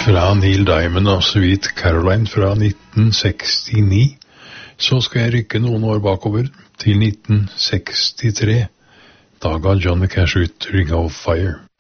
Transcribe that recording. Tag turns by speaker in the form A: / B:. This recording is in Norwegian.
A: fra Neil Diamond og Sweet Caroline fra 1969. Så skal jeg rykke noen år bakover til 1963. Da ga Johnny Cash ut Ring of Fire.